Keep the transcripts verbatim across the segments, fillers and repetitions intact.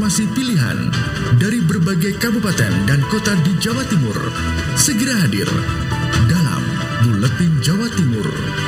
informasi pilihan dari berbagai kabupaten dan kota di Jawa Timur. Segera hadir dalam Buletin Jawa Timur.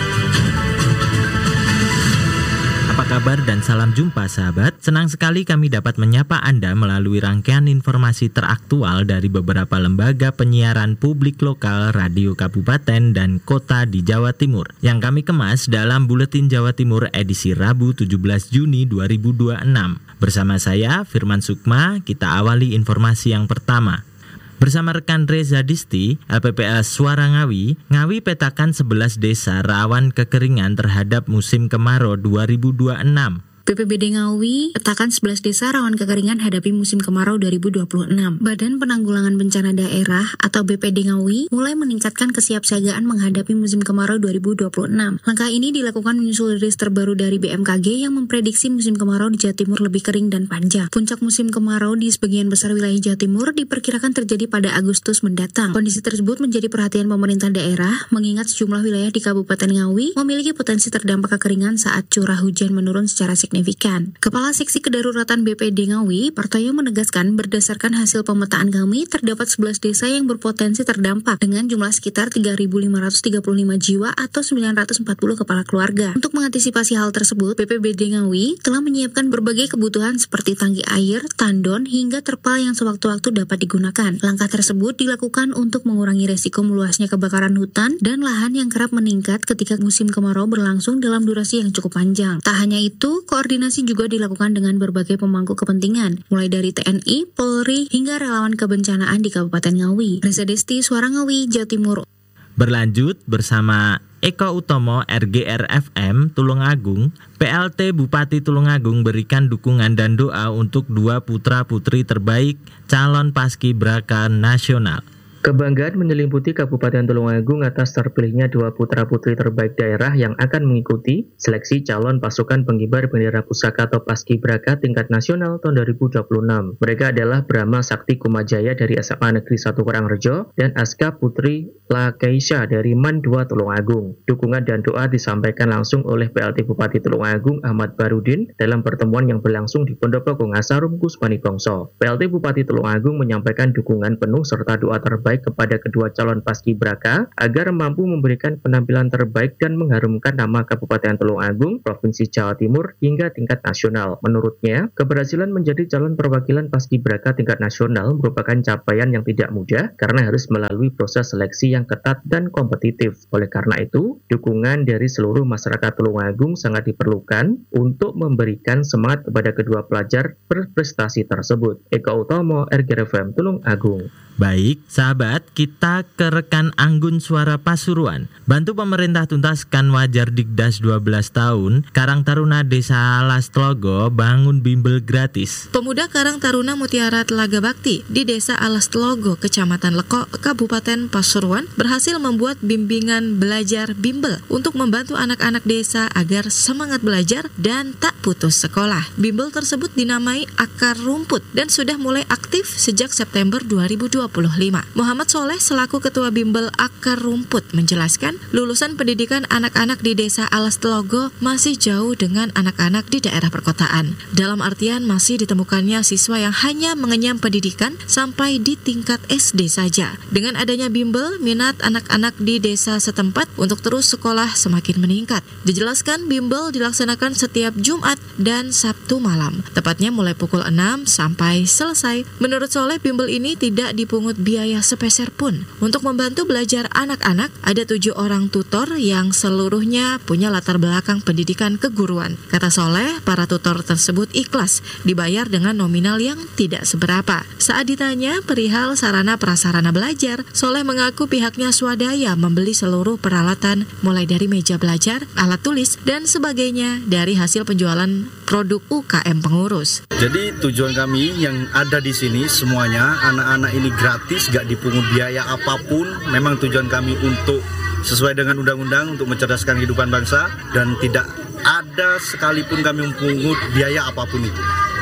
Apa kabar dan salam jumpa sahabat. Senang sekali kami dapat menyapa Anda melalui rangkaian informasi teraktual dari beberapa lembaga penyiaran publik lokal radio kabupaten dan kota di Jawa Timur yang kami kemas dalam Buletin Jawa Timur edisi Rabu tujuh belas Juni dua ribu dua puluh enam. Bersama saya Firman Sukma, kita awali informasi yang pertama. Bersama rekan Reza Disti, L P P L Suara Ngawi, Ngawi petakan sebelas desa rawan kekeringan terhadap musim kemarau dua ribu dua puluh enam. B P B D Ngawi petakan sebelas desa rawan kekeringan hadapi musim kemarau dua ribu dua puluh enam. Badan Penanggulangan Bencana Daerah atau B P D Ngawi mulai meningkatkan kesiapsiagaan menghadapi musim kemarau dua ribu dua puluh enam. Langkah ini dilakukan menyusul rilis terbaru dari B M K G yang memprediksi musim kemarau di Jawa Timur lebih kering dan panjang. Puncak musim kemarau di sebagian besar wilayah Jawa Timur diperkirakan terjadi pada Agustus mendatang. Kondisi tersebut menjadi perhatian pemerintah daerah mengingat sejumlah wilayah di Kabupaten Ngawi memiliki potensi terdampak kekeringan saat curah hujan menurun secara signifikan. signifikan. Kepala Seksi Kedaruratan B P D Ngawi, Partoyo menegaskan berdasarkan hasil pemetaan kami terdapat sebelas desa yang berpotensi terdampak dengan jumlah sekitar tiga ribu lima ratus tiga puluh lima jiwa atau sembilan ratus empat puluh kepala keluarga. Untuk mengantisipasi hal tersebut, B P B D Ngawi telah menyiapkan berbagai kebutuhan seperti tangki air, tandon, hingga terpal yang sewaktu-waktu dapat digunakan. Langkah tersebut dilakukan untuk mengurangi resiko meluasnya kebakaran hutan dan lahan yang kerap meningkat ketika musim kemarau berlangsung dalam durasi yang cukup panjang. Tak hanya itu, koordinasi juga dilakukan dengan berbagai pemangku kepentingan, mulai dari T N I, Polri, hingga relawan kebencanaan di Kabupaten Ngawi. Reza Desti, Suara Ngawi, Jawa Timur. Berlanjut bersama Eko Utomo R G R F M Tulungagung, P L T Bupati Tulungagung berikan dukungan dan doa untuk dua putra-putri terbaik calon paskibraka nasional. Kebanggaan menyelimuti Kabupaten Tulungagung atas terpilihnya dua putra-putri terbaik daerah yang akan mengikuti seleksi calon pasukan pengibar bendera pusaka atau paskibraka tingkat nasional tahun dua ribu dua puluh enam. Mereka adalah Brahma Sakti Kumajaya dari S M A Negeri satu Karangrejo dan Aska Putri Lakeisha dari M A N dua Tulungagung. Dukungan dan doa disampaikan langsung oleh P L T Bupati Tulungagung Ahmad Barudin dalam pertemuan yang berlangsung di Pondokopo Ngasarum Kusbani Bongso. P L T Bupati Tulungagung menyampaikan dukungan penuh serta doa terbaik kepada kedua calon paskibraka agar mampu memberikan penampilan terbaik dan mengharumkan nama Kabupaten Tulungagung, Provinsi Jawa Timur hingga tingkat nasional. Menurutnya, keberhasilan menjadi calon perwakilan paskibraka tingkat nasional merupakan capaian yang tidak mudah karena harus melalui proses seleksi yang ketat dan kompetitif. Oleh karena itu, dukungan dari seluruh masyarakat Tulungagung sangat diperlukan untuk memberikan semangat kepada kedua pelajar berprestasi tersebut. Eko Utomo, R G R F M Tulungagung. Baik, sahabat, kita ke rekan Anggun Suara Pasuruan. Bantu pemerintah tuntaskan wajar Dikdas dua belas tahun, Karang Taruna Desa Alas Tlogo bangun bimbel gratis. Pemuda Karang Taruna Mutiara Telaga Bakti di Desa Alas Tlogo, Kecamatan Leko, Kabupaten Pasuruan berhasil membuat bimbingan belajar bimbel untuk membantu anak-anak desa agar semangat belajar dan tak putus sekolah. Bimbel tersebut dinamai Akar Rumput dan sudah mulai aktif sejak September dua ribu dua puluh lima. Muhammad Soleh selaku Ketua Bimbel Akar Rumput menjelaskan, lulusan pendidikan anak-anak di Desa Alas Tlogo masih jauh dengan anak-anak di daerah perkotaan. Dalam artian masih ditemukannya siswa yang hanya mengenyam pendidikan sampai di tingkat S D saja. Dengan adanya bimbel, minat anak-anak di desa setempat untuk terus sekolah semakin meningkat. Dijelaskan bimbel dilaksanakan setiap Jumat dan Sabtu malam, tepatnya mulai pukul enam sampai selesai. Menurut Soleh, bimbel ini tidak dipungut biaya sepeser pun. Untuk membantu belajar anak-anak, ada tujuh orang tutor yang seluruhnya punya latar belakang pendidikan keguruan. Kata Soleh, para tutor tersebut ikhlas dibayar dengan nominal yang tidak seberapa. Saat ditanya perihal sarana prasarana belajar, Soleh mengaku pihaknya swadaya membeli seluruh peralatan mulai dari meja belajar, alat tulis, dan sebagainya dari hasil penjualan produk U K M pengurus. Jadi tujuan kami yang ada di sini semuanya anak-anak ini gratis, gak dipungut biaya apapun. Memang tujuan kami untuk sesuai dengan undang-undang untuk mencerdaskan kehidupan bangsa dan tidak ada sekalipun kami mempungut biaya apapun itu.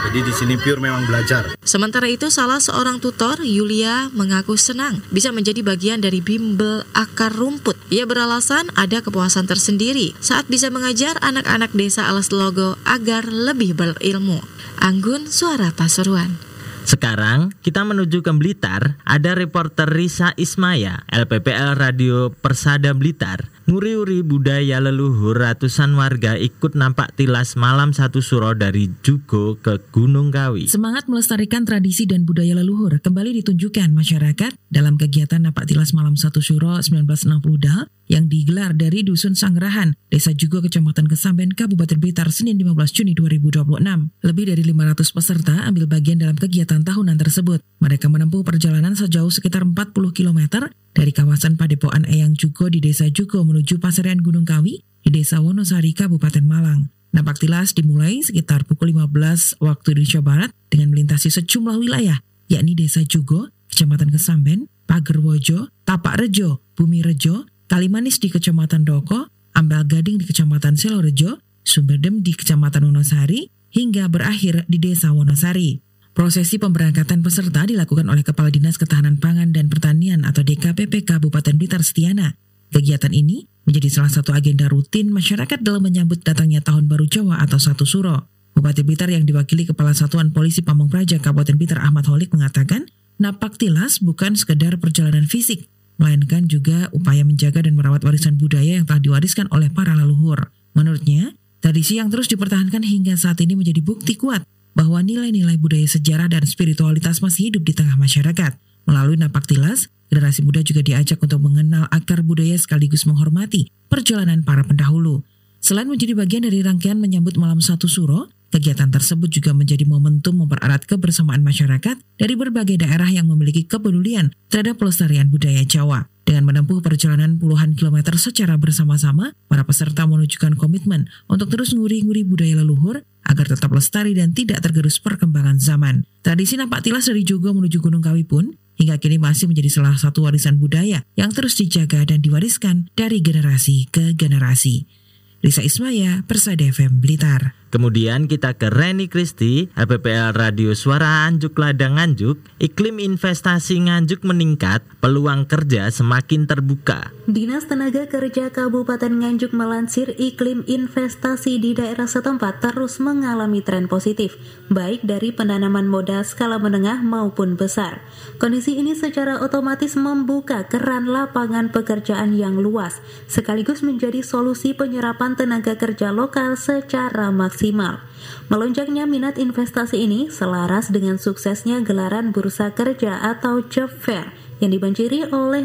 Jadi di sini pure memang belajar. Sementara itu, salah seorang tutor, Yulia, mengaku senang bisa menjadi bagian dari bimbel akar rumput. Ia beralasan ada kepuasan tersendiri saat bisa mengajar anak-anak desa Alas Telogo agar lebih berilmu. Anggun, Suara Pasuruan. Sekarang kita menuju ke Blitar. Ada reporter Risa Ismaya, L P P L Radio Persada Blitar. Nguri-uri budaya leluhur, ratusan warga ikut nampak tilas malam satu suro dari Jugo ke Gunung Kawi. Semangat melestarikan tradisi dan budaya leluhur kembali ditunjukkan masyarakat dalam kegiatan nampak tilas malam satu suro seribu sembilan ratus enam puluh Dal yang digelar dari Dusun Sanggerahan, Desa Jugo, Kecamatan Kesamben, Kabupaten Blitar, Senin lima belas Juni dua ribu dua puluh enam. Lebih dari lima ratus peserta ambil bagian dalam kegiatan tahunan tersebut. Mereka menempuh perjalanan sejauh sekitar empat puluh kilometer dari kawasan Padepokan Eyang Jugo di Desa Jugo menuju Pasarian Gunung Kawi di Desa Wonosari, Kabupaten Malang. Nampak tilas dimulai sekitar pukul lima belas waktu Indonesia Barat dengan melintasi sejumlah wilayah, yakni Desa Jugo, Kecamatan Kesamben, Pagerwojo, Tapak Rejo, Bumi Rejo, Kalimanis di Kecamatan Doko, Ambal Gading di Kecamatan Selorejo, Sumberdem di Kecamatan Wonosari, hingga berakhir di Desa Wonosari. Prosesi pemberangkatan peserta dilakukan oleh Kepala Dinas Ketahanan Pangan dan Pertanian atau D K P P Kabupaten Blitar Setiana. Kegiatan ini menjadi salah satu agenda rutin masyarakat dalam menyambut datangnya Tahun Baru Jawa atau Satu Suro. Bupati Blitar yang diwakili Kepala Satuan Polisi Pamong Praja Kabupaten Blitar Ahmad Holik mengatakan, napak tilas bukan sekedar perjalanan fisik, melainkan juga upaya menjaga dan merawat warisan budaya yang telah diwariskan oleh para leluhur. Menurutnya, tradisi yang terus dipertahankan hingga saat ini menjadi bukti kuat bahwa nilai-nilai budaya sejarah dan spiritualitas masih hidup di tengah masyarakat. Melalui napak tilas, generasi muda juga diajak untuk mengenal akar budaya sekaligus menghormati perjalanan para pendahulu. Selain menjadi bagian dari rangkaian menyambut Malam Satu Suro, kegiatan tersebut juga menjadi momentum mempererat kebersamaan masyarakat dari berbagai daerah yang memiliki kepedulian terhadap pelestarian budaya Jawa. Dengan menempuh perjalanan puluhan kilometer secara bersama-sama, para peserta menunjukkan komitmen untuk terus nguri-nguri budaya leluhur agar tetap lestari dan tidak tergerus perkembangan zaman. Tradisi nampak tilas dari Jugo menuju Gunung Kawi pun hingga kini masih menjadi salah satu warisan budaya yang terus dijaga dan diwariskan dari generasi ke generasi. Risa Ismaya, Persada F M Blitar. Kemudian kita ke Reni Kristi, L P P L Radio Suara Anjuk Ladang Nganjuk. Iklim investasi Nganjuk meningkat, peluang kerja semakin terbuka. Dinas Tenaga Kerja Kabupaten Nganjuk melansir iklim investasi di daerah setempat terus mengalami tren positif, baik dari penanaman modal skala menengah maupun besar. Kondisi ini secara otomatis membuka keran lapangan pekerjaan yang luas, sekaligus menjadi solusi penyerapan tenaga kerja lokal secara maksimal. Melonjaknya minat investasi ini selaras dengan suksesnya gelaran bursa kerja atau job fair yang dibanjiri oleh